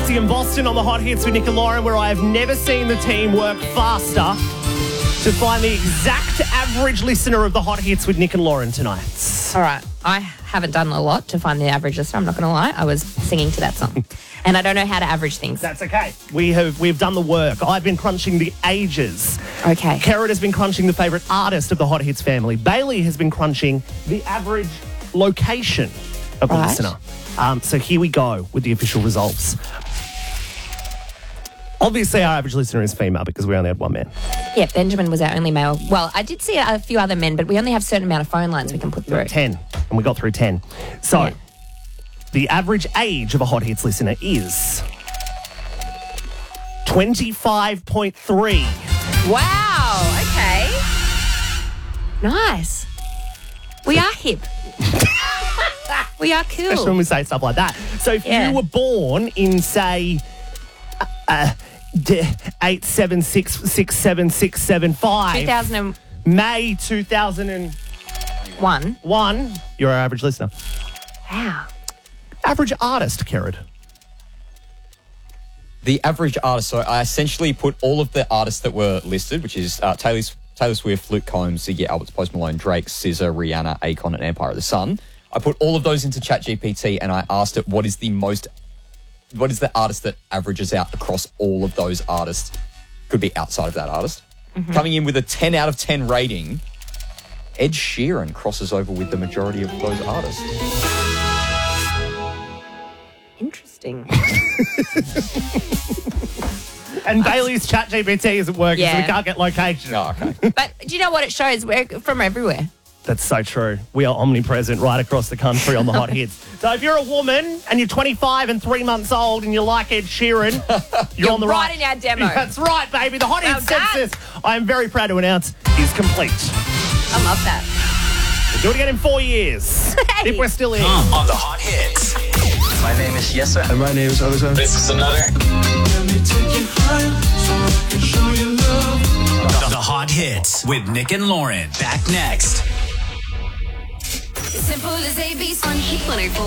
Patsy and Boston on the Hot Hits with Nick and Lauren, where I have never seen the team work faster to find the exact average listener of the Hot Hits with Nick and Lauren tonight. All right. I haven't done a lot to find the average listener. I'm not going to lie. I was singing to that song. And I don't know how to average things. That's okay. We've done the work. I've been crunching the ages. Okay. Kerrod has been crunching the favourite artist of the Hot Hits family. Bailey has been crunching the average location of the listener. So here we go with the official results. Obviously, our average listener is female because we only had one man. Yeah, Benjamin was our only male. Well, I did see a few other men, but we only have a certain amount of phone lines we can put through. 10, and we got through 10. So, the average age of a Hot Hits listener is 25.3. Wow, okay. Nice. We are hip. We are cool. Especially when we say stuff like that. So if you were born in, say, 8766765, 2001. May 2001, you're our average listener. Wow. Average artist, Kerrod. The average artist, so I essentially put all of the artists that were listed, which is Taylor Swift, Luke Combs, Ziggy Alberts, Post Malone, Drake, SZA, Rihanna, Akon, and Empire of the Sun. I put all of those into ChatGPT and I asked it what is the artist that averages out across all of those artists, could be outside of that artist. Mm-hmm. Coming in with a 10 out of 10 rating, Ed Sheeran crosses over with the majority of those artists. Interesting. And Bailey's ChatGPT isn't working, so we can't get location. Oh, okay. But do you know what it shows? We're from everywhere. That's so true. We are omnipresent right across the country on the Hot Hits. So if you're a woman and you're 25 and 3 months old and you like Ed Sheeran, you're on the right. Right in our demo. That's right, baby. The Hot Hits census, I am very proud to announce, is complete. I love that. We'll do it again in 4 years. Hey. If we're still in. On the Hot Hits. My name is Yessa. And my name is Ozone. This is another. The Hot Hits with Nick and Lauren. Back next. Simple as ABC on Hit 104.